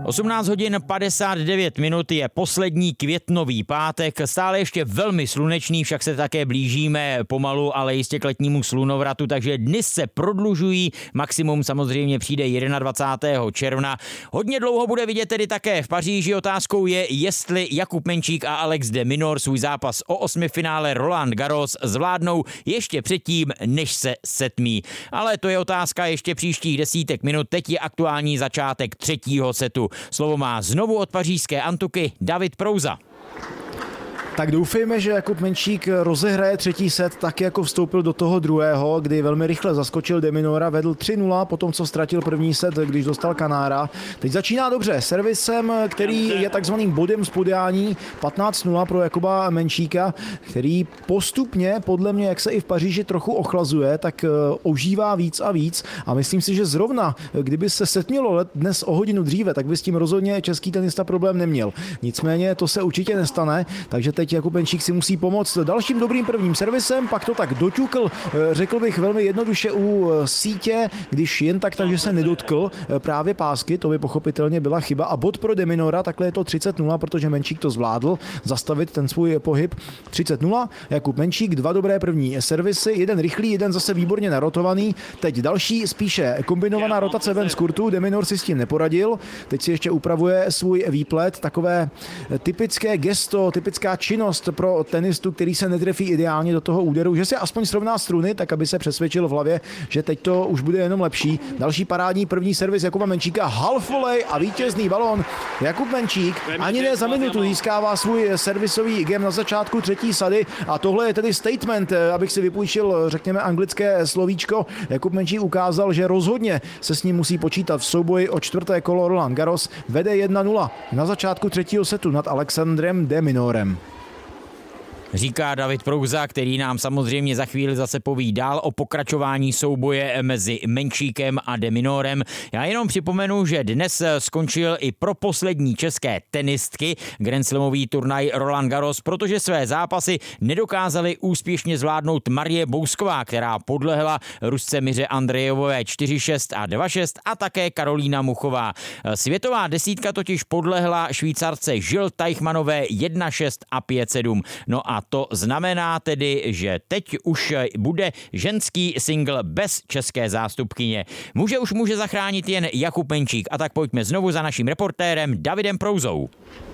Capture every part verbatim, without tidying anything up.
osmnáct hodin padesát devět minut je poslední květnový pátek, stále ještě velmi slunečný, však se také blížíme pomalu, ale jistě k letnímu slunovratu, takže dny se prodlužují, maximum samozřejmě přijde dvacátého prvního června. Hodně dlouho bude vidět tedy také v Paříži, otázkou je, jestli Jakub Menčík a Alex de Minaur svůj zápas o osmifinále Roland Garros zvládnou ještě předtím, než se setmí. Ale to je otázka ještě příštích desítek minut, teď je aktuální začátek třetího setu. Slovo má znovu od pařížské Antuky David Prouza. Tak doufejme, že Jakub Menčík rozehraje třetí set tak, jako vstoupil do toho druhého, kdy velmi rychle zaskočil de Minaura, vedl tři nula, potom co ztratil první set, když dostal Kanára. Teď začíná dobře servisem, který je takzvaným bodem z podání, patnáct nula pro Jakuba Menčíka, který postupně, podle mě, jak se i v Paříži trochu ochlazuje, tak ožívá víc a víc a myslím si, že zrovna, kdyby se setmělo dnes o hodinu dříve, tak by s tím rozhodně český tenista problém neměl. Nicméně to se určitě nestane, takže teď Jakub Menčík si musí pomoct dalším dobrým prvním servisem, pak to tak doťukl, řekl bych velmi jednoduše u sítě, když jen tak, takže se nedotkl právě pásky, to by pochopitelně byla chyba a bod pro de Minaura, takhle je to třicet nula, protože Menčík to zvládl zastavit ten svůj pohyb třicet nula, Jakub Menčík, dva dobré první servisy, jeden rychlý, jeden zase výborně narotovaný, teď další spíše kombinovaná rotace ven z kurtu, de Minaur si s tím neporadil, teď si ještě upravuje svůj výplet, takové typické gesto, typická činnost pro tenistu, který se netrefí ideálně do toho úderu, že si aspoň srovná struny, tak aby se přesvědčil v hlavě, že teď to už bude jenom lepší. Další parádní první servis Jakuba Menčíka, half volley a vítězný balón. Jakub Menčík ani ne za minutu získává svůj servisový game na začátku třetí sady a tohle je tedy statement, abych si vypůjčil, řekněme, anglické slovíčko. Jakub Menčík ukázal, že rozhodně se s ním musí počítat v souboji o čtvrté kolo Roland Garros. Vede jedna nula na začátku třetího setu nad Alexandrem de Minaurem. Říká David Prouza, který nám samozřejmě za chvíli zase poví dál o pokračování souboje mezi Menčíkem a de Minaurem. Já jenom připomenu, že dnes skončil i pro poslední české tenistky grandslamový turnaj Roland Garros, protože své zápasy nedokázali úspěšně zvládnout Marie Bousková, která podlehla Rusce Miře Andrejevové čtyři šest a dva šest a také Karolína Muchová. Světová desítka totiž podlehla Švýcarce Jill Teichmannové jedna šest a pět sedm. No a to znamená tedy, že teď už bude ženský singl bez české zástupkyně. Muže už může zachránit jen Jakub Menčík. A tak pojďme znovu za naším reportérem Davidem Prouzou.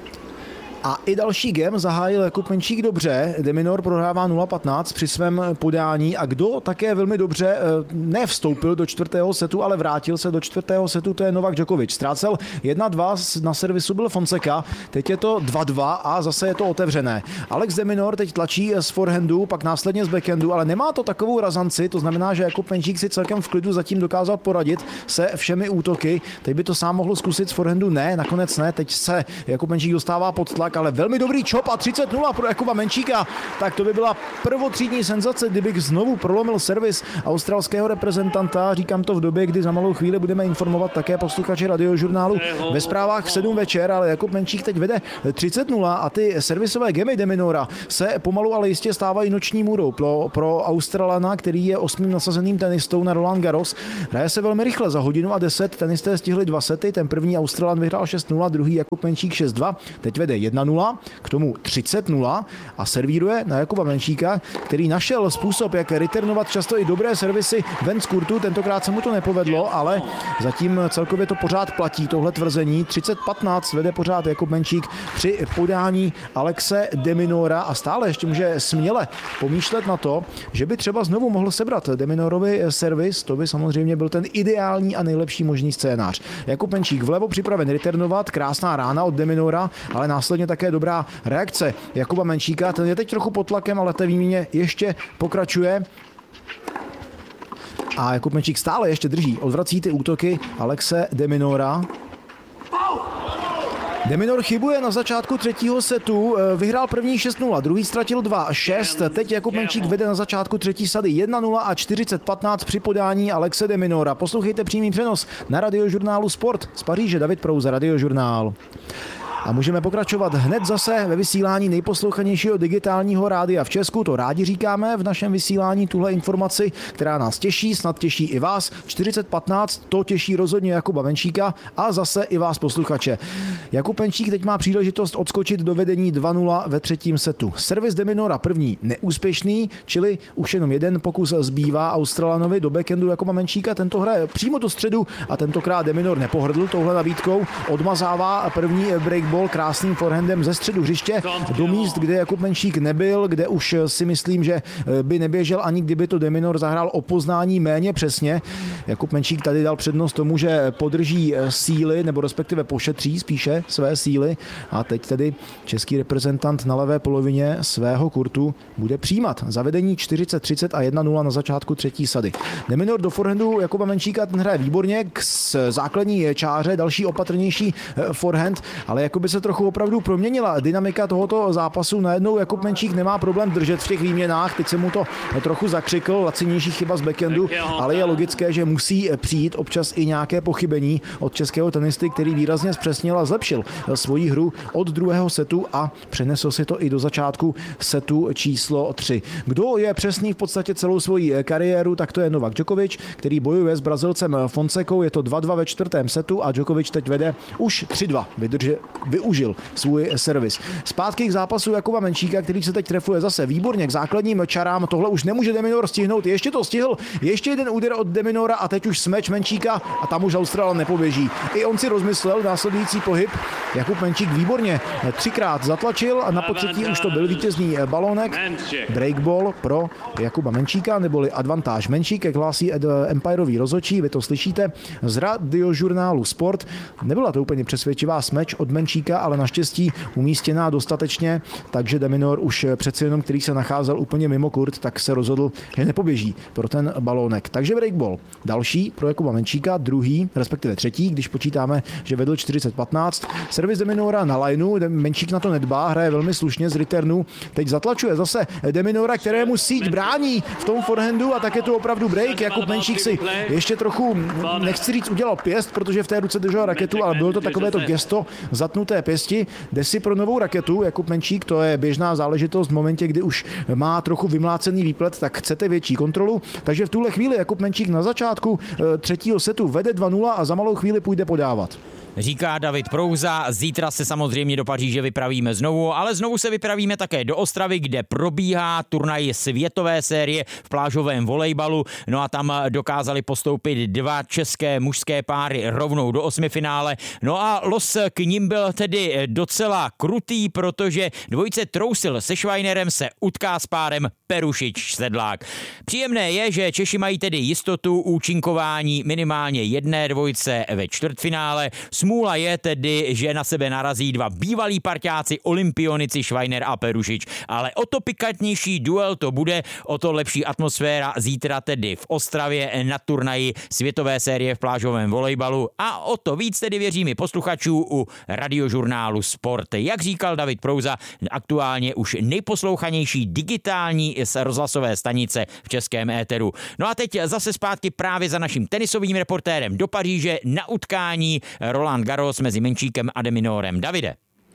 A i další game zahájil Jakub Menčík dobře. De Minaur prohrává nula patnáct při svém podání a kdo také velmi dobře nevstoupil do čtvrtého setu, ale vrátil se do čtvrtého setu, to je Novak Djokovic. Ztrácel jedna dva, na servisu byl Fonseca, teď je to dva dva a zase je to otevřené. Alex de Minaur teď tlačí z forehandu, pak následně z backhandu, ale nemá to takovou razanci, to znamená, že Jakub Menčík si celkem v klidu zatím dokázal poradit se všemi útoky. Teď by to sám mohl zkusit z forehandu, ne, nakonec ne, teď se Jakub Menčík dostává pod tlak, ale velmi dobrý čop a třicet nula pro Jakuba Menčíka. Tak to by byla prvotřídní senzace, kdybych znovu prolomil servis australského reprezentanta. Říkám to v době, kdy za malou chvíli budeme informovat také posluchači Radiožurnálu ve zprávách v sedm večer, ale Jakub Menčík teď vede třicet nula a ty servisové gemy de Minaura se pomalu ale jistě stávají noční můrou pro, pro Australana, který je osmým nasazeným tenistou na Roland Garros. Hraje se velmi rychle, za hodinu a deset tenisté stihli dva sety, ten první Australan vyhrál šest nula, druhý Jakub Menčík šest dva, teď vede jedna nula, k tomu třicet nula a servíruje na Jakuba Menčíka, který našel způsob, jak returnovat často i dobré servisy ven z kurtu. Tentokrát se mu to nepovedlo, ale zatím celkově to pořád platí, tohle tvrzení. třicet patnáct vede pořád Jakub Menčík při podání Alexe de Minaura a stále ještě může směle pomýšlet na to, že by třeba znovu mohl sebrat de Minaurovi servis, to by samozřejmě byl ten ideální a nejlepší možný scénář. Jakub Menčík vlevo připraven returnovat, krásná rána od de Minaura, ale následně také dobrá reakce Jakuba Menčíka, ten je teď trochu pod tlakem, ale té výměně ještě pokračuje. A Jakub Menčík stále ještě drží, odvrací ty útoky Alexe de Minaura. De Minaur chybuje na začátku třetího setu, vyhrál první šest nula, druhý ztratil dva šest, teď Jakub Menčík vede na začátku třetí sady jedna nula a čtyřicet patnáct při podání Alexe de Minaura. Poslouchejte přímý přenos na Radiožurnálu Sport z Paříže, David Prouza, Radiožurnál. A můžeme pokračovat hned zase ve vysílání nejposlouchanějšího digitálního rádia v Česku. To rádi říkáme v našem vysílání tuhle informaci, která nás těší, snad těší i vás. čtyřicet patnáct, to těší rozhodně Jakuba Menčíka a zase i vás posluchače. Jakub Menčík teď má příležitost odskočit do vedení dva nula ve třetím setu. Servis de Minaura první neúspěšný, čili už jenom jeden pokus zbývá Australanovi do backhandu Jakuba Menčíka. Tento hraje přímo do středu a tentokrát de Minaur nepohrdl touhle nabídkou. Odmazává první breakball krásným forehandem ze středu hřiště do míst, kde Jakub Menčík nebyl, kde už si myslím, že by neběžel ani kdyby to de Minaur zahrál o poznání méně přesně. Jakub Menčík tady dal přednost tomu, že podrží síly, nebo respektive pošetří spíše své síly a teď tedy český reprezentant na levé polovině svého kurtu bude přijímat. Zavedení čtyřicet třicet a jedna nula na začátku třetí sady. De Minaur do forehandu Jakuba Menčíka, ten hraje výborně k základní čáře, další opatrnější forehand, ale jako by se trochu opravdu proměnila dynamika tohoto zápasu. Najednou Jakub Menčík nemá problém držet v těch výměnách, teď se mu to trochu zakřikl, lacinější chyba z backhandu, ale je logické, že musí přijít občas i nějaké pochybení od českého tenisty, který výrazně zpřesnil a zlepšil svoji hru od druhého setu a přenesl si to i do začátku setu číslo tři. Kdo je přesný v podstatě celou svoji kariéru, tak to je Novak Djokovic, který bojuje s Brazilcem Fonsecou, je to dva dva ve čtvrtém setu a Djokovic teď vede už tři dva. Vydrže, využil svůj servis. Zpátky k zápasu Jakuba Menčíka, který se teď trefuje zase výborně k základním čarám. Tohle už nemůže de Minaur stihnout. Ještě to stihl. Ještě jeden úder od de Minaura a teď už smeč Menčíka a tam už Australan nepoběží. I on si rozmyslel následující pohyb. Jakub Menčík výborně třikrát zatlačil a na potřetí už to byl vítězný balónek. Breakball pro Jakuba Menčíka, neboli advantáž. Menčík, jak hlásí Empirový rozhodčí, vy to slyšíte z radiožurnálu Sport. Nebyla to úplně přesvědčivá smeč od Menčíka, ale naštěstí umístěná dostatečně, takže de Minaur už přeci jenom, který se nacházel úplně mimo kurt, tak se rozhodl, že nepoběží pro ten balónek. Takže breakball. Další pro Jakuba Menčíka, druhý, respektive třetí, když počítáme, že vedl čtyřicet patnáct. Servis de Minaura na lineu, Menčík na to nedbá, hraje velmi slušně z returnu. Teď zatlačuje zase de Minaura, kterému síť brání v tom forehandu a tak je tu opravdu break. Jakub Menčík si ještě trochu, nechci říct, udělal pěst, protože v té ruce držel raketu, ale bylo to takové to gesto zatnuté pěsti. Jde si pro novou raketu, Jakub Menčík, to je běžná záležitost v momentě, kdy už má trochu vymlácený výplet, tak chcete větší kontrolu. Takže v tuhle chvíli Jakub Menčík na začátku třetího setu vede dva nula a za malou chvíli půjde podávat. Říká David Prouza, zítra se samozřejmě do Paříže vypravíme znovu, ale znovu se vypravíme také do Ostravy, kde probíhá turnaj světové série v plážovém volejbalu. No a tam dokázali postoupit dva české mužské páry rovnou do osmifinále. No a los k nim byl tedy docela krutý, protože dvojice Trousil se Švajnerem se utká s párem Perušič-Sedlák. Příjemné je, že Češi mají tedy jistotu účinkování minimálně jedné dvojice ve čtvrtfinále. Smůla je tedy, že na sebe narazí dva bývalí parťáci, olympionici Švajner a Perušič. Ale o to pikantnější duel to bude, o to lepší atmosféra zítra tedy v Ostravě na turnaji světové série v plážovém volejbalu a o to víc tedy věříme posluchačů u radiožurnálu Sport. Jak říkal David Prouza, aktuálně už nejposlouchanější digitální rozhlasové stanice v českém éteru. No a teď zase zpátky právě za naším tenisovým reportérem do Paříže na utkání Roland Garros mezi Menčíkem a de Minaurem. Davide.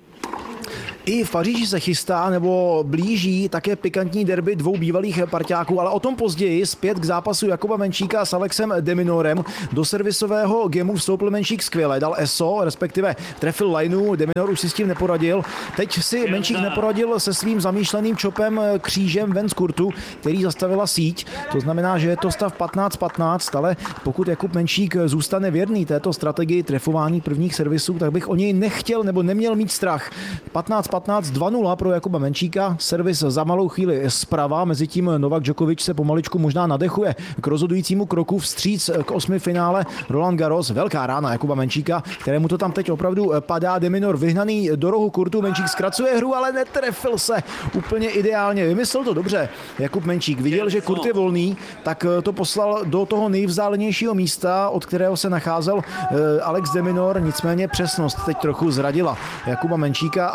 I v Paříži se chystá nebo blíží také pikantní derby dvou bývalých parťáků, ale o tom později. Zpět k zápasu Jakuba Menčíka s Alexem de Minaurem. Do servisového gamu vstoupil Menčík skvěle, dal es o, respektive trefil lineu, de Minaur už si s tím neporadil. Teď si Menčík neporadil se svým zamýšleným čopem křížem ven z kurtu, který zastavila síť. To znamená, že je to stav patnáct patnáct, ale pokud Jakub Menčík zůstane věrný této strategii trefování prvních servisů, tak bych o něj nechtěl nebo neměl mít strach. patnáct patnáct dva nula pro Jakuba Menčíka, servis za malou chvíli zprava, mezitím Novak Djokovic se pomaličku možná nadechuje k rozhodujícímu kroku vstříc k osmifinále Roland Garros. Velká rána Jakuba Menčíka, kterému to tam teď opravdu padá. De Minaur vyhnaný do rohu kurtu, Menčík zkracuje hru, ale netrefil se úplně ideálně. Vymyslel to dobře. Jakub Menčík viděl, že kurt je volný, tak to poslal do toho nejvzdálenějšího místa, od kterého se nacházel Alex de Minaur, nicméně přesnost teď trochu zradila Jakuba Menčíka a tak podél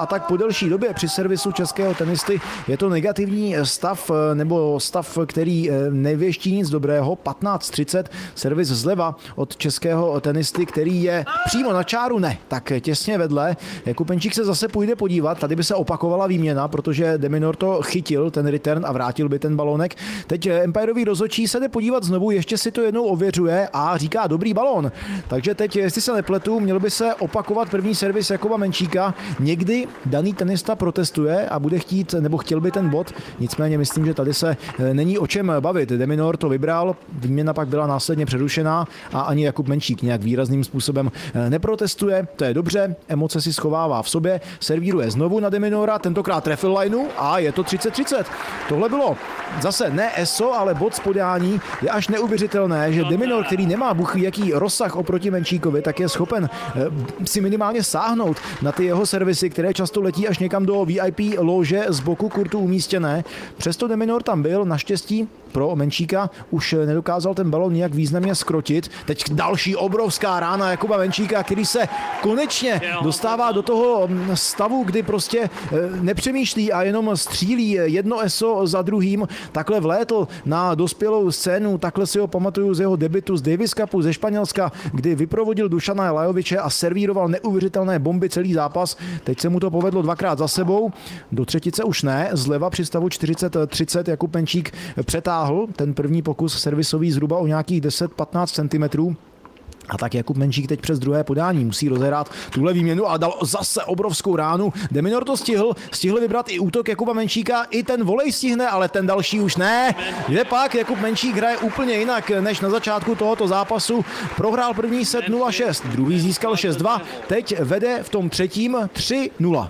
delší době při servisu českého tenisty. Je to negativní stav, nebo stav, který nevěští nic dobrého. patnáct třicet, servis zleva od českého tenisty, který je přímo na čáru, ne, tak těsně vedle. Jakub Menčík se zase půjde podívat, tady by se opakovala výměna, protože de Minaur to chytil, ten return, a vrátil by ten balónek. Teď empirový rozhodčí se jde podívat znovu, ještě si to jednou ověřuje a říká dobrý balón. Takže teď, jestli se nepletu, měl by se opakovat první servis Jakuba Menčíka. Někdy daný tenista protestuje a bude chtít, nebo chtěl by ten bod, nicméně myslím, že tady se není o čem bavit. De Minaur to vybral, výměna pak byla následně přerušená a ani Jakub Menčík nějak výrazným způsobem neprotestuje. To je dobře, emoce si schovává v sobě, servíruje znovu na de Minaura, tentokrát trefil lineu a je to třicet třicet. Tohle bylo zase ne eso, ale bod z podání. Je až neuvěřitelné, že de Minaur, který nemá buchví jaký rozsah oproti Menčíkovi, tak je schopen si minimálně sáhnout na ty jeho servisy, které často letí až někam do V I P lože z boku kurtu umístěné. Přesto de Minaur tam byl, naštěstí pro Menčíka už nedokázal ten balon nějak významně skrotit. Teď další obrovská rána Jakuba Menčíka, který se konečně dostává do toho stavu, kdy prostě nepřemýšlí a jenom střílí jedno eso za druhým. Takhle vlétl na dospělou scénu, takhle si ho pamatuju z jeho debutu z Davis Cupu ze Španělska, kdy vyprovodil Dušana Lajoviče a servíroval neuvěřitelné bomby celý zápas. Teď se mu to povedlo dvakrát za sebou. Do třetice už ne. Zleva při stavu čtyřicet třicet Jakub Menčík přetáhl ten první pokus servisový zhruba o nějakých deset patnáct centimetrů. A tak Jakub Menčík teď přes druhé podání musí rozehrát tuhle výměnu a dal zase obrovskou ránu. De Minaur to stihl, stihl vybrat i útok Jakuba Menčíka, i ten volej stihne, ale ten další už ne. Kde pak Jakub Menčík hraje úplně jinak než na začátku tohoto zápasu. Prohrál první set nula šest, druhý získal šest dva, teď vede v tom třetím tři nula.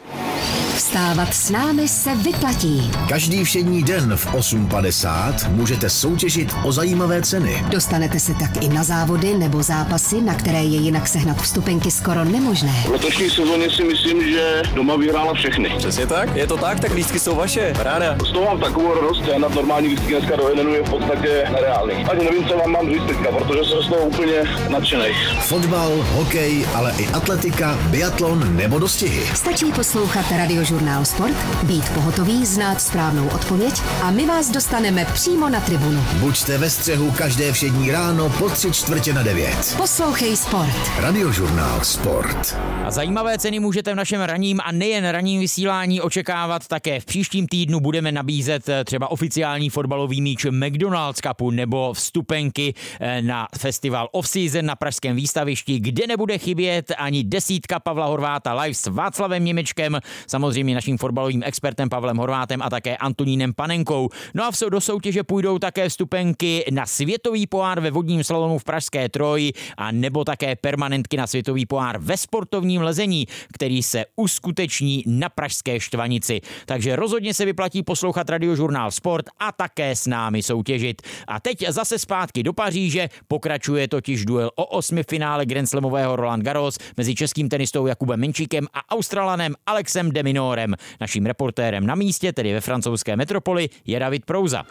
Vstávat s námi se vyplatí. Každý všední den v osm padesát můžete soutěžit o zajímavé ceny. Dostanete se tak i na závody nebo zápasy, na které je jinak sehnat vstupenky skoro nemožné. V letošní sezóně si myslím, že doma vyhrála všechny. Přesně tak, je to tak, tak lístky jsou vaše, ráda. Z toho mám takovou radost, já na normální lístky dneska do jednu je v podstatě nereálný. Ani nevím, co vám mám říct teďka, protože jsem z toho úplně nadšenej. Fotbal, hokej, ale i atletika, biatlon nebo dostihy. Stačí poslouchat Radiožurnál Sport, být pohotový, znát správnou odpověď a my vás dostaneme přímo na tribunu. Buďte ve střehu každé všední ráno po tři čtvrtě na devět. Poslouchej Sport. Radiožurnál Sport. A zajímavé ceny můžete v našem ranním a nejen ranním vysílání očekávat také v příštím týdnu. Budeme nabízet třeba oficiální fotbalový míč McDonald's Cupu nebo vstupenky na festival Off-Season na pražském výstavišti, kde nebude chybět ani desítka Pavla Horváta live s Václavem Němečkem, samozřejmě naším fotbalovým expertem Pavlem Horvátem a také Antonínem Panenkou. No a do soutěže půjdou také vstupenky na světový pohár ve vodním slalomu v pražské Troji a nebo také permanentky na světový pohár ve sportovním lezení, který se uskuteční na pražské Štvanici. Takže rozhodně se vyplatí poslouchat Radiožurnál Sport a také s námi soutěžit. A teď zase zpátky do Paříže, pokračuje totiž duel o osmifinále Grand Slamového Roland Garros mezi českým tenistou Jakubem Menčíkem a Australanem Alexem de Minaurem. Naším reportérem na místě, tedy ve francouzské metropoli, je David Prouza.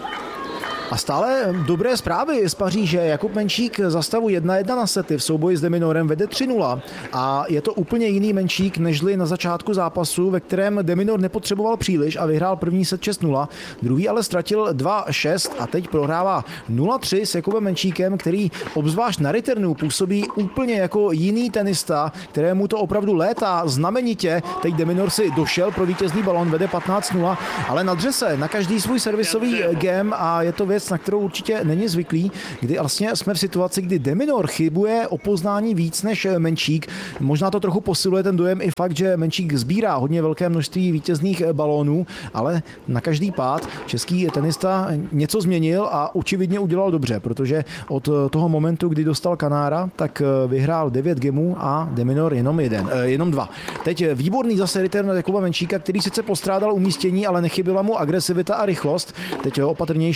A stále dobré zprávy z Paříže. Jakub Menčík za stavu jedna jedna na sety v souboji s de Minaurem vede tři nula a je to úplně jiný Menčík nežli na začátku zápasu, ve kterém de Minaur nepotřeboval příliš a vyhrál první set šest nula, druhý ale ztratil dva šest a teď prohrává nula tři s Jakubem Menčíkem, který obzvlášť na returnu působí úplně jako jiný tenista, kterému to opravdu létá znamenitě. Teď de Minaur si došel pro vítězný balon, vede patnáct nula, ale nadře se na každý svůj servisový game a je to věc, na kterou určitě není zvyklý, kdy vlastně jsme v situaci, kdy de Minaur chybuje o poznání víc než Menčík. Možná to trochu posiluje ten dojem i fakt, že Menčík sbírá hodně velké množství vítězných balónů, ale na každý pád český tenista něco změnil a očividně udělal dobře, protože od toho momentu, kdy dostal Kanára, tak vyhrál devět gemů a de Minaur jenom jeden, eh, jenom dva. Teď výborný zase return Jakuba Menčíka, který sice postrádal umístění, ale nechyběla mu agresivita a rychlost. Teď opatrnější další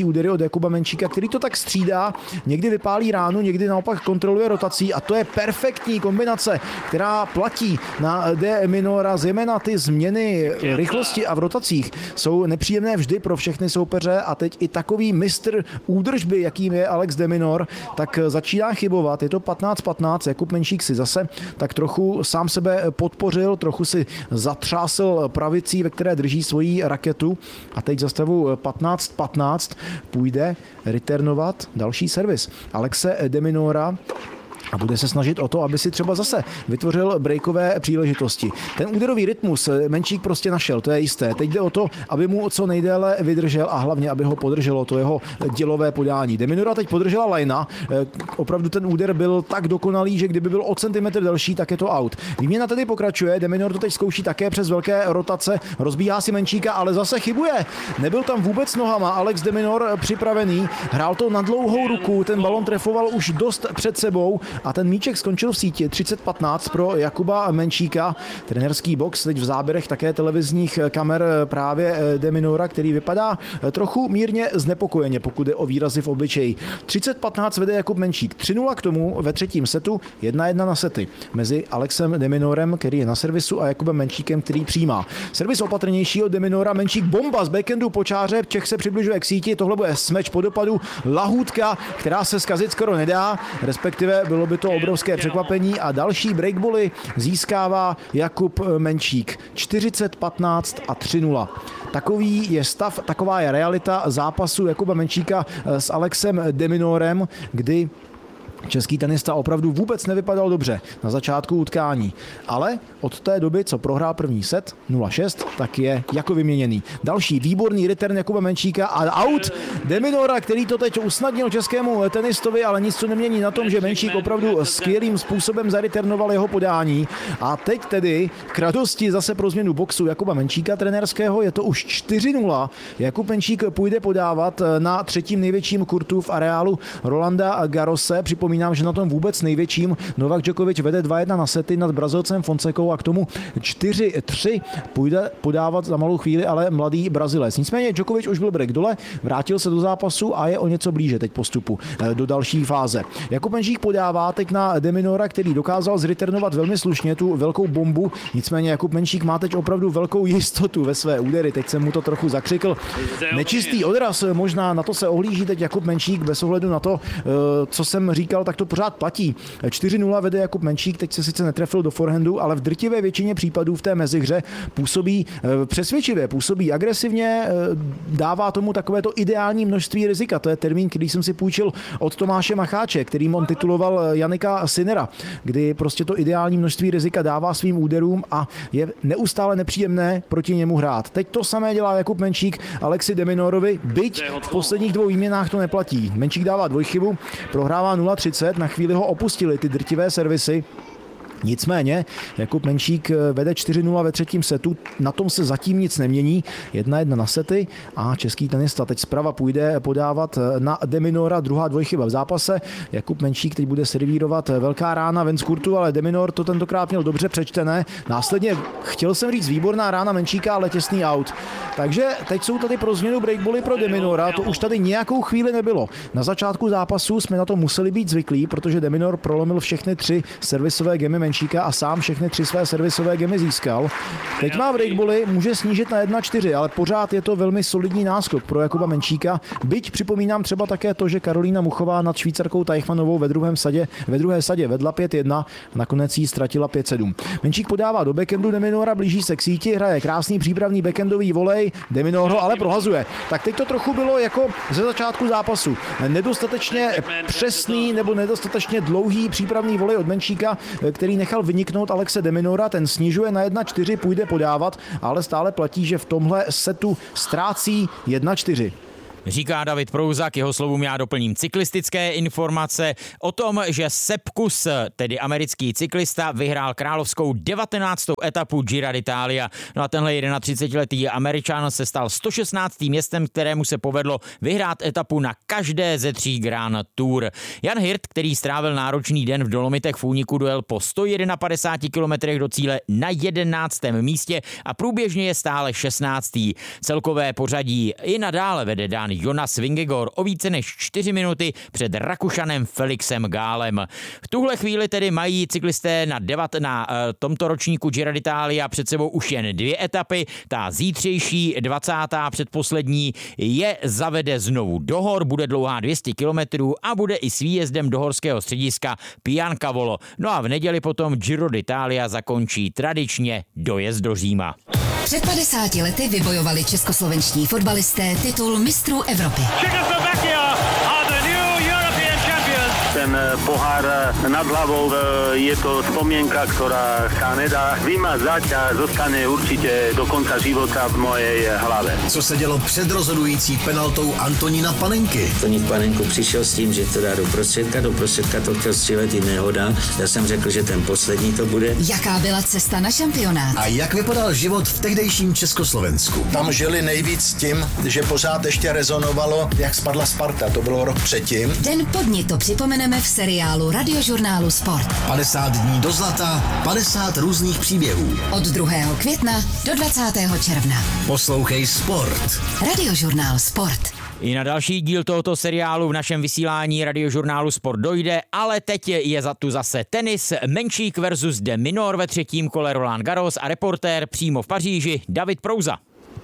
údery od Jakuba Menčíka, který to tak střídá, někdy vypálí ránu, někdy naopak kontroluje rotací a to je perfektní kombinace, která platí na De Minora, zejména ty změny rychlosti a v rotacích jsou nepříjemné vždy pro všechny soupeře a teď i takový mistr údržby, jakým je Alex De Minaur, tak začíná chybovat. Je to patnáct patnáct, Jakub Menčík si zase tak trochu sám sebe podpořil, trochu si zatřásl pravicí, ve které drží svoji raketu a teď za stavu patnáct patnáct půjde returnovat další servis Alexe De Minaura a bude se snažit o to, aby si třeba zase vytvořil breakové příležitosti. Ten úderový rytmus Menčík prostě našel, to je jisté. Teď jde o to, aby mu co nejdéle vydržel a hlavně, aby ho podrželo to jeho dělové podání. De Minaura teď podržela lajna. Opravdu ten úder byl tak dokonalý, že kdyby byl o centimetr delší, tak je to out. Výměna tedy pokračuje, De Minaur to teď zkouší také přes velké rotace, rozbíhá si Menčíka, ale zase chybuje. Nebyl tam vůbec nohama Alex De Minaur připravený, hrál to na dlouhou ruku, ten balon trefoval už dost před sebou a ten míček skončil v síti třicet patnáct pro Jakuba Menčíka. Trenerský box teď v záběrech také televizních kamer právě De Minaura, který vypadá trochu mírně znepokojeně, pokud je o výrazy v obličeji. třicet patnáct vede Jakub Menčík. tři nula k tomu ve třetím setu, jedna jedna na sety mezi Alexem De Minaurem, který je na servisu, a Jakubem Menčíkem, který přijímá. Servis opatrnější od De Minaura, Menčík bomba z backhandu po čáře, Čech se přibližuje k síti, tohle bude smeč po dopadu, lahůdka, která se zkazit skoro nedá, respektive bylo by to obrovské překvapení a další breakbally získává Jakub Menčík. čtyřicet patnáct a tři nula. Takový je stav, taková je realita zápasu Jakuba Menčíka s Alexem De Minaurem, kdy český tenista opravdu vůbec nevypadal dobře na začátku utkání, ale od té doby, co prohrál první set nula šest, tak je jako vyměněný. Další výborný return Jakuba Menčíka a out De Minaura, který to teď usnadnil českému tenistovi, ale nic to nemění na tom, že Menčík opravdu skvělým způsobem zareturnoval jeho podání a teď tedy k radosti zase pro změnu boxu Jakuba Menčíka trenérského je to už čtyři nula. Jakub Menčík půjde podávat na třetím největším kurtu v areálu Rolanda Garrose. Připomínám, že na tom vůbec největším Novak Djokovic vede dva jedna na sety nad Brazilcem Fonsecou a k tomu čtyři tři půjde podávat za malou chvíli ale mladý Brazilec. Nicméně Djokovic už byl break dole, vrátil se do zápasu a je o něco blíže teď postupu do další fáze. Jakub Menčík podává teď na De Minaura, který dokázal zreturnovat velmi slušně tu velkou bombu. Nicméně Jakub Menčík má teď opravdu velkou jistotu ve své údery. Teď jsem mu to trochu zakřikl. Nečistý odraz, možná na to se ohlíží teď Jakub Menčík bez ohledu na to, co jsem říkal, tak to pořád platí. čtyři nula vede Jakub Menčík, teď se sice netrefil do forehandu, ale v drtivé většině případů v té mezihře působí přesvědčivě, působí agresivně, dává tomu takovéto ideální množství rizika. To je termín, který jsem si půjčil od Tomáše Macháče, kterým on tituloval Jannika Sinnera, kdy prostě to ideální množství rizika dává svým úderům a je neustále nepříjemné proti němu hrát. Teď to samé dělá Jakub Menčík Alexi De Minaurovi, byť v posledních dvou výměnách to neplatí. Menčík dává dvojchybu, prohrává nula třicet, na chvíli ho opustili ty drtivé servisy. Nicméně Jakub Menčík vede čtyři nula ve třetím setu, na tom se zatím nic nemění, jedna jedna na sety a český tenista teď zprava půjde podávat na De Minaura, druhá dvojchyba v zápase. Jakub Menčík teď bude servírovat, velká rána ven z kurtu, ale De Minaur to tentokrát měl dobře přečtené. Následně chtěl jsem říct výborná rána Menčíka, ale těsný out. Takže teď jsou tady pro změnu breakbally pro De Minaura, to už tady nějakou chvíli nebylo. Na začátku zápasu jsme na to museli být zvyklí, protože De Minaur prolomil všechny tři servisové gemy Menčíka a sám všechny tři své servisové gemy získal. Teď má breakbally, může snížit na jedna čtyři, ale pořád je to velmi solidní náskok pro Jakuba Menčíka. Byť připomínám třeba také to, že Karolína Muchová nad Švýcarkou Teichmannovou ve druhém sadě, ve druhé sadě vedla pět jedna, nakonec jí ztratila pět sedm. Menčík podává do backhandu De Minaura, blíží se k síti, hraje krásný přípravný backhandový volej, De Minaur ho ale prohazuje. Tak teď to trochu bylo jako ze začátku zápasu. Nedostatečně přesný nebo nedostatečně dlouhý přípravný volej od Menčíka, který nechal vyniknout Alexe De Minaura, ten snižuje na jedna čtyři, půjde podávat, ale stále platí, že v tomhle setu ztrácí jedna čtyři. Říká David Prouzak, jeho slovům já doplním cyklistické informace o tom, že Sepp Kuss, tedy americký cyklista, vyhrál královskou devatenáctou etapu Gira d'Italia. No a tenhle třicetiletý Američan se stal sto šestnáctým městem, kterému se povedlo vyhrát etapu na každé ze tří Grand Tour. Jan Hirt, který strávil náročný den v Dolomitech v úniku, dojel po sto padesáti jedna kilometrech do cíle na jedenáctém místě a průběžně je stále šestnáctý. Celkové pořadí i nadále vede Dán Jonas Vingegaard o více než čtyři minuty před Rakušanem Felixem Gálem. V tuhle chvíli tedy mají cyklisté na, devat, na uh, tomto ročníku Giro d'Italia před sebou už jen dvě etapy. Ta zítřejší dvacátá předposlední je zavede znovu do hor, bude dlouhá dvě stě kilometrů a bude i s výjezdem do horského střediska Piancavolo. No a v neděli potom Giro d'Italia zakončí tradičně dojezd do Říma. Před padesáti lety vybojovali českoslovenští fotbalisté titul mistrů Evropy. Ten pohár nad hlavou je to spomienka, ktorá sa nedá vymazať a zostane určite do konca života v mojej hlave. Co se dělo před rozhodující penaltou Antonína Panenky? Antonín Panenko přišel s tím, že to dá do prostředka, do prostředka to chtěl střílet i nehoda. Já jsem řekl, že ten poslední to bude. Jaká byla cesta na šampionát? A jak vypadal život v tehdejším Československu? Tam žili nejvíc tím, že pořád ještě rezonovalo, jak spadla Sparta. To bylo rok předtím. Den po dni to připomeneme v seriálu Radiožurnálu Sport. padesát dní do zlata, padesát různých příběhů. Od druhého května do dvacátého června. Poslouchej Sport. Radiožurnál Sport. I na další díl tohoto seriálu v našem vysílání Radiožurnálu Sport dojde, ale teď je za tu zase tenis, Menšík versus de Minaur ve třetím kole Roland Garros a reportér přímo v Paříži David Prouza.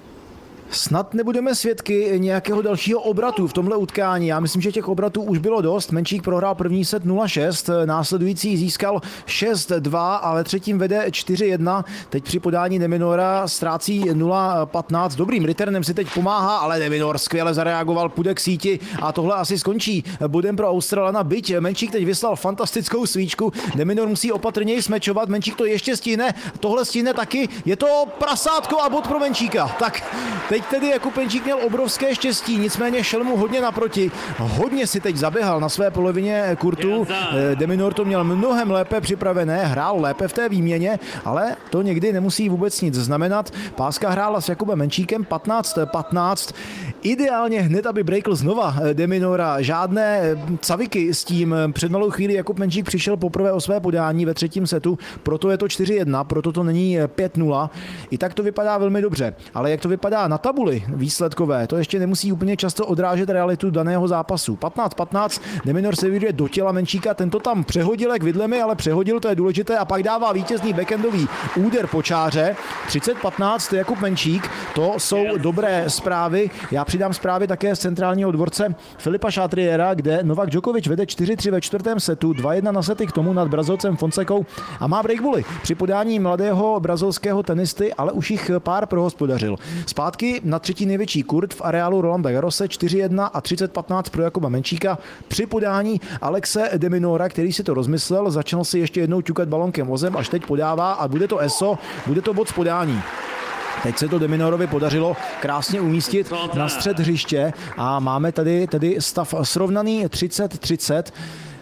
Snad nebudeme svědky nějakého dalšího obratu v tomhle utkání. Já myslím, že těch obratů už bylo dost. Menšík prohrál první set nula šest, následující získal šest dva a ve třetím vede čtyři jedna. Teď při podání de Minaura ztrácí nula patnáct. Dobrým returnem si teď pomáhá, ale de Minaur skvěle zareagoval, půjde k síti a tohle asi skončí bodem pro Australana. Byť Menšík teď vyslal fantastickou svíčku. De Minaur musí opatrněji smečovat, Menšík to ještě stihne, tohle stihne taky. Je to prasátko a bod pro Menšíka. Tak teď tedy Jakub Menšík měl obrovské štěstí, nicméně šel mu hodně naproti. Hodně si teď zaběhal na své polovině kurtu. De Minaur to měl mnohem lépe připravené, hrál lépe v té výměně, ale to někdy nemusí vůbec nic znamenat. Páska hrála s Jakubem Menšíkem patnáct patnáct. Ideálně hned, aby breakl znova de Minaura. Žádné caviky s tím. Před malou chvíli Jakub Menšík přišel poprvé o své podání ve třetím setu, proto je to čtyři jedna, proto to není pět nula. I tak to vypadá velmi dobře, ale jak to vypadá na tabuli výsledkové, to ještě nemusí úplně často odrážet realitu daného zápasu. patnáct patnáct, de Minaur se vyruje do těla Menšíka, tento tam přehodil jak vidlemi, ale přehodil, to je důležité, a pak dává vítězný backendový úder po čáře. třicet patnáct Jakub Menšík, to jsou dobré zprávy. Já přidám zprávy také z centrálního dvorce Filipa Chatriera, kde Novak Djokovic vede čtyři tři ve čtvrtém setu, dva jedna na sety k tomu nad Brazilcem Fonsecou a má breakbally při podání mladého brazilského tenisty, ale už jich pár prohospodařil. Zpátky na třetí největší kurt v areálu Rolanda Garrose, čtyři jedna a třicet patnáct pro Jakuba Menšíka při podání Alexe de Minaura, který si to rozmyslel, začal si ještě jednou ťukat balonkem o zem, až teď podává a bude to eso, bude to bod z podání. Teď se to de Minaurovi podařilo krásně umístit na střed hřiště a máme tady, tady stav srovnaný třicet třicet.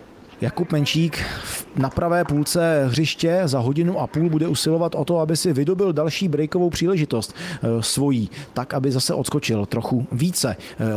Jakub Menšík na pravé půlce hřiště za hodinu a půl bude usilovat o to, aby si vydobil další breakovou příležitost svojí, tak aby zase odskočil trochu více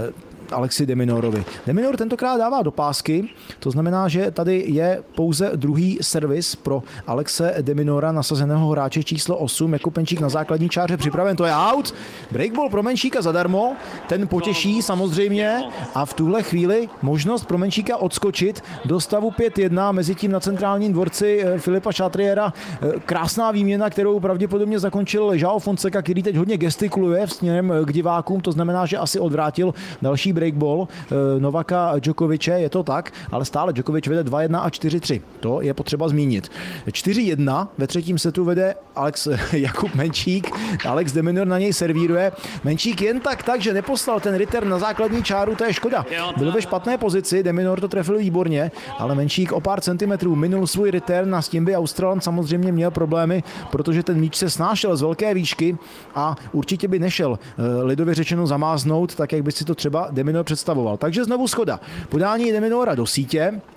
Alexi de Minaurovi. De Minaur tentokrát dává do pásky, to znamená, že tady je pouze druhý servis pro Alexe de Minaura, nasazeného hráče číslo osm. Jakub Menšík na základní čáře připraven, to je out. Breakball pro Menšíka zadarmo, ten potěší samozřejmě a v tuhle chvíli možnost pro Menšíka odskočit do stavu pět jedna, mezitím na centrálním dvorci Filipa Chatriera. Krásná výměna, kterou pravděpodobně zakončil João Fonseca, který teď hodně gestikuluje směrem k divákům, to znamená, že asi odvrátil další breakball Novaka Djokoviče, je to tak, ale stále Djokovic vede dva jedna a čtyři tři. To je potřeba zmínit. čtyři jedna ve třetím setu vede Alex Jakub Menšík. Alex de Minaur na něj servíruje. Menšík jen tak tak, že neposlal ten return na základní čáru, to je škoda. Byl ve špatné pozici, de Minaur to trefil výborně, ale Menšík o pár centimetrů minul svůj return a s tím by Australan samozřejmě měl problémy, protože ten míč se snášel z velké výšky a určitě by nešel lidově řečeno zamáznout, tak jak by si to třeba de Minaur představoval. Takže znovu schoda. Podání de Minaura do sítě.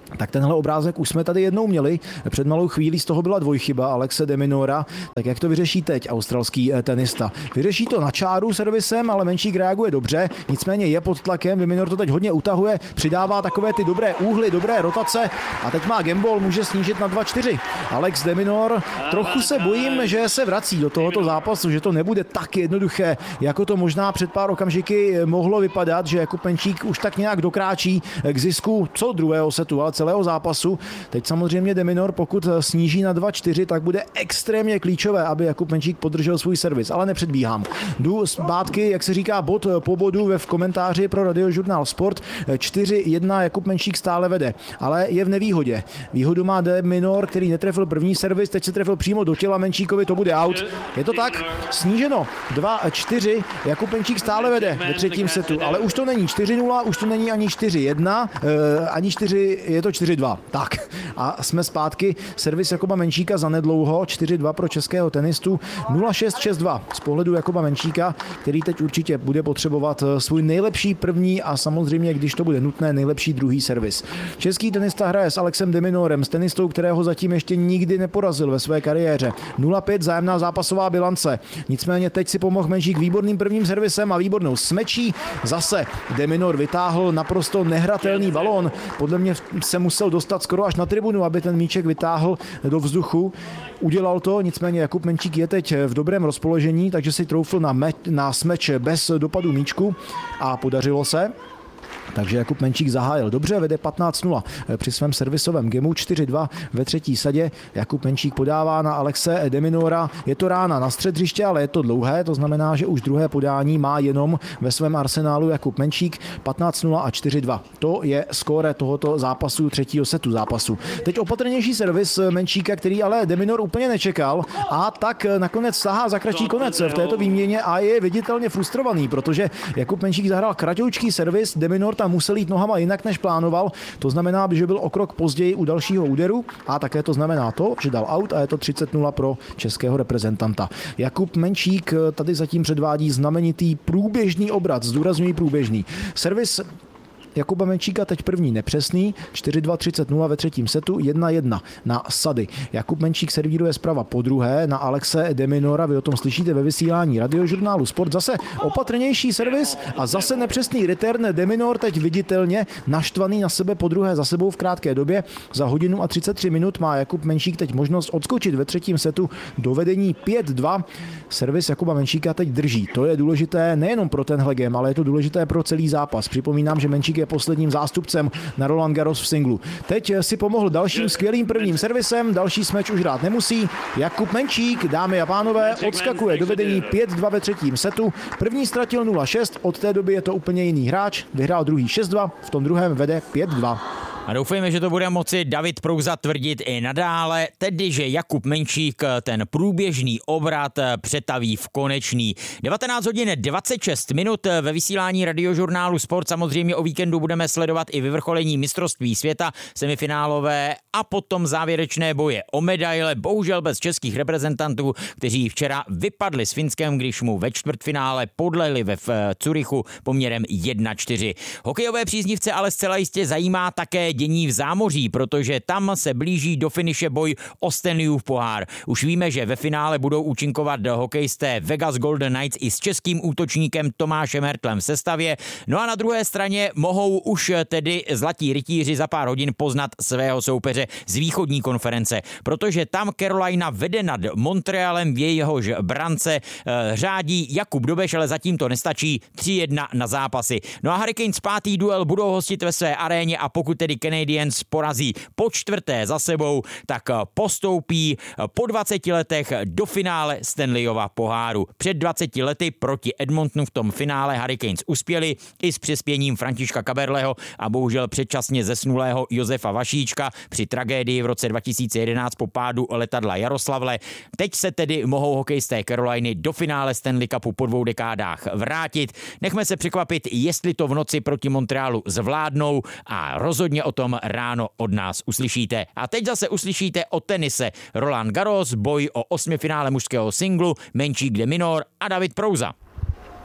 Tak tenhle obrázek už jsme tady jednou měli. Před malou chvílí z toho byla dvojchyba Alexe de Minaura. Tak jak to vyřeší teď australský tenista? Vyřeší to na čáru servisem, ale Menšík reaguje dobře. Nicméně je pod tlakem. De Minaur to teď hodně utahuje, přidává takové ty dobré úhly, dobré rotace a teď má gambol, může snížit na dva čtyři. Alex de Minaur, trochu se bojím, že se vrací do tohoto zápasu, že to nebude tak jednoduché, jako to možná před pár okamžiky mohlo vypadat, že Jakub Menšík už tak nějak dokráčí k zisku co druhého setu, ale celého zápasu. Teď samozřejmě de Minaur, pokud sníží na dva čtyři, tak bude extrémně klíčové, aby Jakub Menšík podržel svůj servis, ale nepředbíhám. Jdu zpátky, jak se říká, bod po bodu ve v komentáři pro Radiožurnál Sport. čtyři jedna Jakub Menšík stále vede, ale je v nevýhodě. Výhodu má de Minaur, který netrefil první servis, teď se trefil přímo do těla Menšíkovi, to bude out. Je to tak? Sníženo. dva čtyři. Jakub Menšík stále vede ve třetím setu, ale už to není čtyři nula, už to není ani čtyři jedna, eh, ani čtyři, je to čtyři dva. Tak a jsme zpátky. Servis Jakuba Menšíka zanedlouho, čtyři dva pro českého tenistu, nula šest šest dva z pohledu Jakuba Menšíka, který teď určitě bude potřebovat svůj nejlepší první a samozřejmě, když to bude nutné, nejlepší druhý servis. Český tenista hraje s Alexem de Minaurem, s tenistou, kterého zatím ještě nikdy neporazil ve své kariéře. nula pět zájemná zápasová bilance. Nicméně teď si pomohl Menšík výborným prvním servisem a výbornou smečí. Zase de Minaur vytáhl naprosto nehratelný balón. Podle mě se musel dostat skoro až na tribunu, aby ten míček vytáhl do vzduchu. Udělal to, nicméně Jakub Menšík je teď v dobrém rozpoložení, takže si troufl na, me- na smeč bez dopadu míčku a podařilo se. Takže Jakub Menšík zahájil dobře, vede patnáct nula při svém servisovém gemu, čtyři dva ve třetí sadě. Jakub Menšík podává na Alexe de Minaura. Je to rána na střed hřiště, ale je to dlouhé, to znamená, že už druhé podání má jenom ve svém arsenálu Jakub Menšík. patnáct nula a čtyři dva. To je skóre tohoto zápasu, třetího setu zápasu. Teď opatrnější servis Menšíka, který ale de Minaur úplně nečekal a tak nakonec sahá za kratší konec v této výměně a je viditelně frustrovaný, protože Jakub Menšík zahrál kratoučký servis, de Minaur tam musel jít nohama jinak, než plánoval. To znamená, že byl o krok později u dalšího úderu a také to znamená to, že dal out a je to třicet nula pro českého reprezentanta. Jakub Menšík tady zatím předvádí znamenitý průběžný obrat, zdůrazňuji průběžný. Servis Jakuba Menšíka teď první nepřesný, čtyři dva třicet nula ve třetím setu, jedna jedna na sady. Jakub Menšík servíruje zprava po druhé na Alexe de Minaura, vy o tom slyšíte ve vysílání Radiožurnálu Sport. Zase opatrnější servis a zase nepřesný return. De Minaur teď viditelně naštvaný na sebe po druhé za sebou v krátké době. Za hodinu a třicet tři minut má Jakub Menšík teď možnost odskočit ve třetím setu do vedení pět dva. Servis Jakuba Menšíka teď drží. To je důležité nejenom pro tenhle game, ale je to důležité pro celý zápas. Připomínám, že Menšík je posledním zástupcem na Roland Garros v singlu. Teď si pomohl dalším skvělým prvním servisem, další smeč už hrát nemusí. Jakub Menšík, dámy a pánové, odskakuje do vedení pět dva ve třetím setu. První ztratil nula šest, od té doby je to úplně jiný hráč, vyhrál druhý šest dva, v tom druhém vede pět dva. A doufejme, že to bude moci David Prouza tvrdit i nadále, tedy že Jakub Menšík ten průběžný obrat přetaví v konečný. devatenáct hodin dvacet šest minut ve vysílání Radiožurnálu Sport. Samozřejmě o víkendu budeme sledovat i vyvrcholení mistrovství světa, semifinálové a potom závěrečné boje o medaile. Bohužel bez českých reprezentantů, kteří včera vypadli s Finskem, když mu ve čtvrtfinále podlehli ve Curychu poměrem jedna čtyři. Hokejové příznivce ale zcela jistě zajímá také dění v zámoří, protože tam se blíží do finiše boj o Stanleyův pohár. Už víme, že ve finále budou účinkovat hokejisté Vegas Golden Knights i s českým útočníkem Tomášem Hertlem v sestavě. No a na druhé straně mohou už tedy zlatí rytíři za pár hodin poznat svého soupeře z východní konference, protože tam Carolina vede nad Montrealem, v jejíhož brance řádí Jakub Dobeš, ale zatím to nestačí, tři jedna na zápasy. No a Hurricanes pátý duel budou hostit ve své aréně a pokud tedy Canadiens porazí po čtvrté za sebou, tak postoupí po dvaceti letech do finále Stanleyova poháru. Před dvaceti lety proti Edmontonu v tom finále Hurricanes uspěli i s přispěním Františka Kaberleho a bohužel předčasně zesnulého Josefa Vašíčka při tragédii v roce dva tisíce jedenáct po pádu letadla Jaroslavle. Teď se tedy mohou hokejisté Caroliny do finále Stanley Cupu po dvou dekádách vrátit. Nechme se překvapit, jestli to v noci proti Montrealu zvládnou a rozhodně o tom ráno od nás uslyšíte. A teď zase uslyšíte o tenise. Roland Garros, boj o osmifinále mužského singlu, Menšík de Minaur a David Prouza.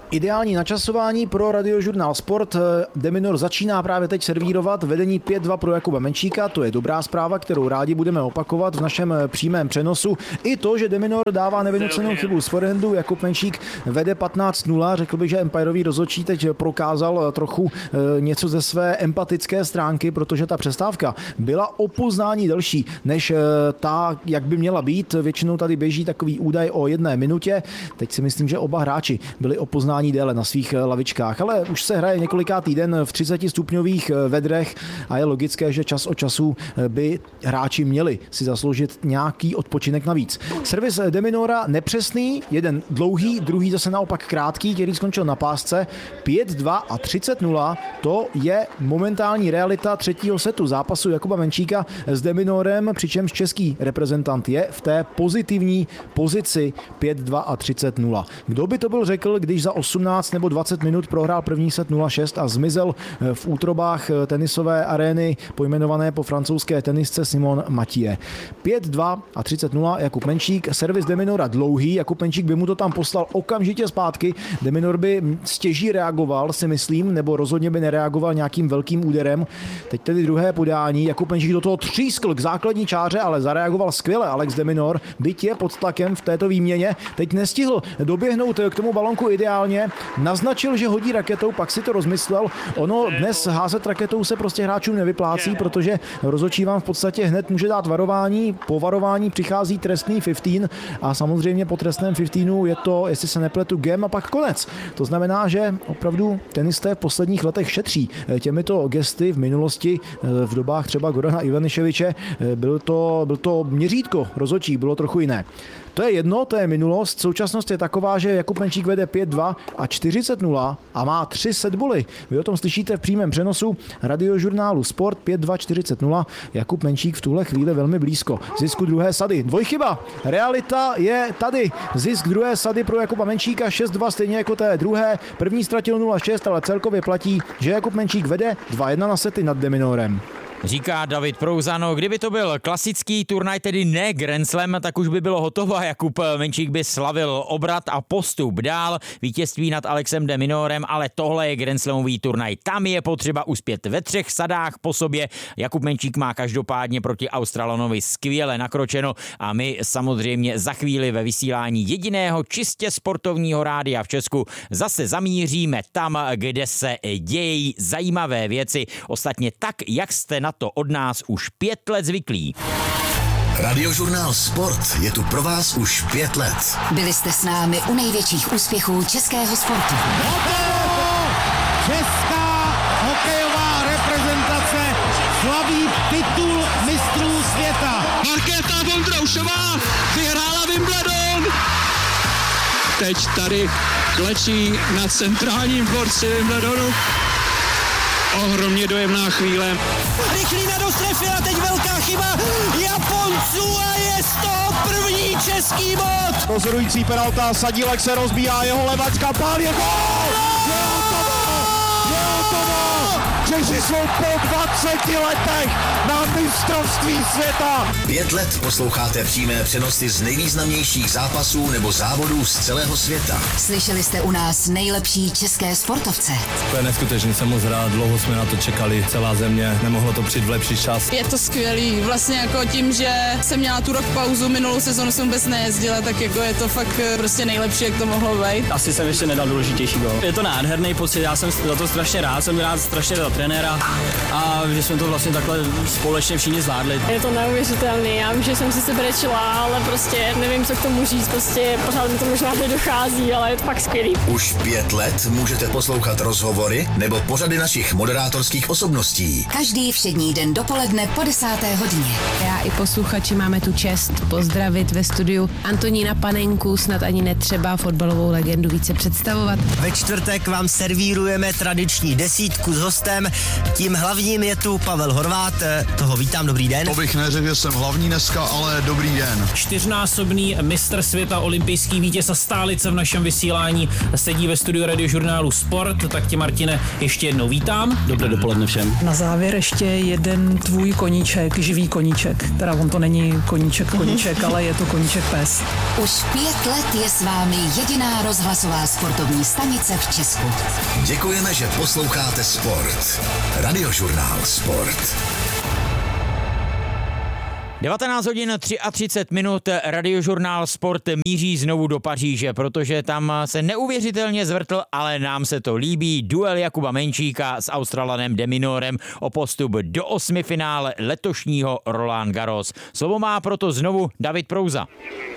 Ideální načasování pro Radiožurnál Sport. De Minaur začíná právě teď servírovat vedení pět dva pro Jakuba Menčíka. To je dobrá zpráva, kterou rádi budeme opakovat v našem přímém přenosu. I to, že De Minaur dává nevynucenou chybu z forehandu. Jakub Menčík vede patnáct nula. Řekl bych, že empirový rozhodčí teď prokázal trochu něco ze své empatické stránky, protože ta přestávka byla o poznání delší než ta, jak by měla být. Většinou tady běží takový údaj o jedné minutě. Teď si myslím, že oba hráči byli o poznání déle na svých lavičkách, ale už se hraje několikátý den v třiceti stupňových vedrech a je logické, že čas od času by hráči měli si zasloužit nějaký odpočinek navíc. Servis De Minaura nepřesný, jeden dlouhý, druhý zase naopak krátký, který skončil na pásce. pět dva a třicet nula, to je momentální realita třetího setu zápasu Jakuba Menčíka s De Minaurem, přičemž český reprezentant je v té pozitivní pozici pět dva a třicet nula. Kdo by to byl řekl, když za osmnáct nebo dvacet minut prohrál první set nula šest a zmizel v útrobách tenisové arény pojmenované po francouzské tenisce Simone Mathieu. pět dva a třicet nula Jakub Menčík, servis De Minaura dlouhý, Jakub Menčík by mu to tam poslal okamžitě zpátky, De Minaur by stěží reagoval, si myslím, nebo rozhodně by nereagoval nějakým velkým úderem. Teď tedy druhé podání, Jakub Menčík do toho třískl k základní čáře, ale zareagoval skvěle Alex De Minaur, byť je pod tlakem v této výměně, teď nestihl doběhnout k tomu balonku ideálně, naznačil, že hodí raketou, pak si to rozmyslel. Ono dnes házet raketou se prostě hráčům nevyplácí, protože rozhodčí vám v podstatě hned může dát varování, po varování přichází trestný patnáct a samozřejmě po trestném patnáctu je to, jestli se nepletu, game a pak konec. To znamená, že opravdu tenisté v posledních letech šetří těmito gesty. V minulosti, v dobách třeba Gorana Ivaniševiče, byl to, byl to měřítko rozhodčí, bylo trochu jiné. To je jedno, to je minulost. Současnost je taková, že Jakub Menčík vede pět dva a čtyřicet nula a má tři setboly. Vy o tom slyšíte v přímém přenosu Radiožurnálu Sport pět dva čtyřicet nula. Jakub Menčík v tuhle chvíli velmi blízko zisku druhé sady. Dvojchyba. Realita je tady. Zisk druhé sady pro Jakuba Menčíka šest dva, stejně jako té druhé. První ztratil nula šest, ale celkově platí, že Jakub Menčík vede dva jedna na sety nad De Minaurem. Říká David Prouzano, kdyby to byl klasický turnaj, tedy ne Grand Slam, tak už by bylo hotovo a Jakub Menčík by slavil obrat a postup dál, vítězství nad Alexem De Minaurem, ale tohle je Grand Slamový turnaj. Tam je potřeba uspět ve třech sadách po sobě. Jakub Menčík má každopádně proti Australanovi skvěle nakročeno a my samozřejmě za chvíli ve vysílání jediného čistě sportovního rádia v Česku zase zamíříme tam, kde se dějí zajímavé věci. Ostatně tak, jak jste na to od nás už pět let zvyklí. Radiožurnál Sport je tu pro vás už pět let. Byli jste s námi u největších úspěchů českého sportu. Česká hokejová reprezentace slaví titul mistrů světa. Markéta Vondroušová vyhrála Wimbledon. Teď tady klečí na centrálním dvorci Wimbledonu. Ohromně dojemná chvíle. Rychlý na dostrefil a teď velká chyba Japonců a je z toho první český bod. Rozhodující penalta, Sadílek se rozbíjá, jeho levačka, pál je gól! Je hotovo! Je hotovo! Češi jsou po dvaceti letech na mistrovství světa! Pět let posloucháte přímé přenosy z nejvýznamnějších zápasů nebo závodů z celého světa. Slyšeli jste u nás nejlepší české sportovce. To je neskutečný, jsem moc rád, dlouho jsme na to čekali, celá země, nemohlo to přijít v lepší čas. Je to skvělý, vlastně jako tím, že jsem měla tu rok pauzu, minulou sezonu jsem vůbec nejezdila, tak jako je to fakt prostě nejlepší, jak to mohlo být. Asi jsem ještě nedal důležitější gol. Je to nádherný pocit, já jsem za to strašně rád, jsem rád strašně za trenéra a že jsme to vlastně takhle společně všichni zvládli. Je to neuvěřitelný, já vím, že jsem si sebrečila, ale prostě nevím, co k tomu říct, prostě pořád mi to možná nedochází, ale je to fakt skvělý. Už pět let můžete poslouchat rozhovory nebo pořady našich moderátorských osobností. Každý všední den dopoledne po desáté hodině. Já i posluchači máme tu čest pozdravit ve studiu Antonína Panenku, snad ani netřeba fotbalovou legendu více představovat. Ve čtvrtek vám servírujeme tradiční desítku s hostem Menčíkem. Tím hlavním je tu Pavel Horvát, toho vítám, dobrý den. To bych neřekl, že jsem hlavní dneska, ale dobrý den. Čtyřnásobný mistr světa, olympijský vítěz a stálice v našem vysílání sedí ve studiu Radiožurnálu Sport, tak tě, Martine, ještě jednou vítám. Dobré dopoledne všem. Na závěr ještě jeden tvůj koníček, živý koníček. Teda on to není koníček, koníček, ale je to koníček pes. Už pět let je s vámi jediná rozhlasová sportovní stanice v Česku. Děkujeme, že posloucháte Sport. Radiožurnál Sport. devatenáct hodin třicet tři minut, Radiožurnál Sport míří znovu do Paříže, protože tam se neuvěřitelně zvrtl, ale nám se to líbí, duel Jakuba Menčíka s Australanem de Minorem o postup do osmifinále letošního Roland Garros. Slovo má proto znovu David Prouza.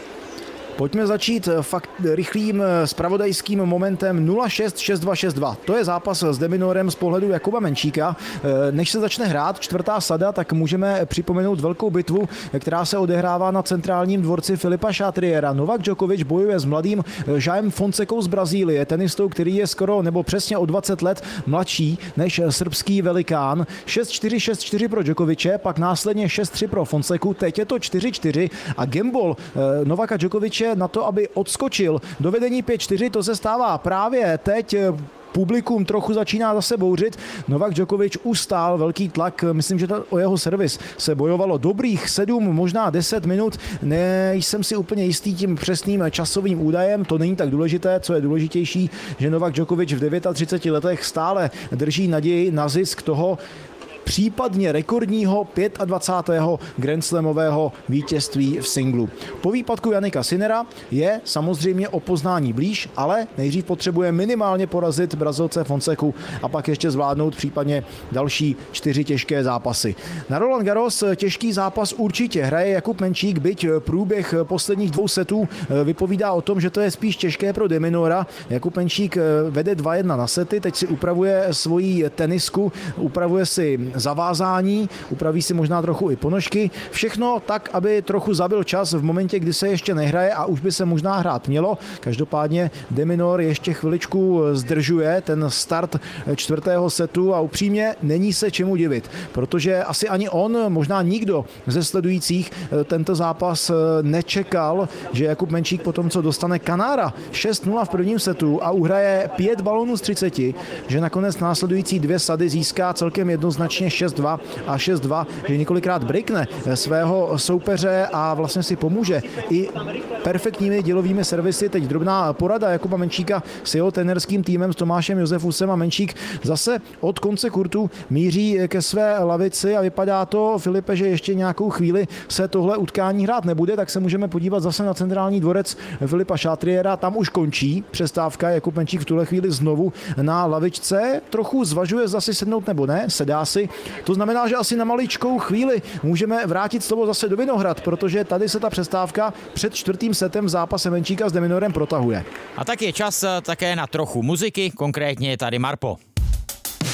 Pojďme začít fakt rychlým zpravodajským momentem nula šest šest dva šest dva. To je zápas s de Minorem z pohledu Jakuba Menčíka. Než se začne hrát čtvrtá sada, tak můžeme připomenout velkou bitvu, která se odehrává na centrálním dvorci Filipa Chatriera. Novak Djokovic bojuje s mladým Jaem Fonsecou z Brazílie, tenistou, který je skoro nebo přesně o dvacet let mladší než srbský velikán. šest čtyři šest čtyři pro Djokoviče, pak následně šest tři pro Fonseku, teď je to čtyři čtyři a gamble Novaka Djokoviče na to, aby odskočil do vedení pět čtyři, to se stává právě teď. Publikum trochu začíná zase bouřit. Novak Djokovic ustál velký tlak, myslím, že to o jeho servis se bojovalo dobrých sedm, možná deset minut. Nejsem si úplně jistý tím přesným časovým údajem, to není tak důležité, co je důležitější, že Novak Djokovic v třiceti devíti letech stále drží naději na zisk toho případně rekordního dvacátého pátého Grand Slamového vítězství v singlu. Po výpadku Jannika Sinnera je samozřejmě o poznání blíž, ale nejdřív potřebuje minimálně porazit Brazilce Fonseku a pak ještě zvládnout případně další čtyři těžké zápasy. Na Roland Garros těžký zápas určitě hraje Jakub Menčík, byť průběh posledních dvou setů vypovídá o tom, že to je spíš těžké pro de Minora. Jakub Menčík vede dva jedna na sety, teď si upravuje svoji tenisku, upravuje si zavázání, upraví si možná trochu i ponožky. Všechno tak, aby trochu zabil čas v momentě, kdy se ještě nehraje a už by se možná hrát mělo. Každopádně de Minor ještě chviličku zdržuje ten start čtvrtého setu a upřímně není se čemu divit, protože asi ani on, možná nikdo ze sledujících tento zápas nečekal, že Jakub Menčík po tom, co dostane Kanára šest nula v prvním setu a uhraje pět balónů z třiceti, že nakonec následující dvě sady získá celkem jednoznačně šest dva a šest dva, že několikrát breakne svého soupeře a vlastně si pomůže i perfektními dělovými servisy. Teď drobná porada Jakuba Menčíka s jeho trenerským týmem, s Tomášem Josefusem, a Menčík zase od konce kurtu míří ke své lavici a vypadá to, Filipe, že ještě nějakou chvíli se tohle utkání hrát nebude, tak se můžeme podívat zase na centrální dvorec Filipa Chatriera. Tam už končí přestávka, Jakub Menčík v tuhle chvíli znovu na lavičce, trochu zvažuje, zda si sednout nebo ne, sedá si. To znamená, že asi na maličkou chvíli můžeme vrátit slovo zase do Vinohrad, protože tady se ta přestávka před čtvrtým setem v zápase Menčíka s de Minorem protahuje. A tak je čas také na trochu muziky, konkrétně tady Marpo.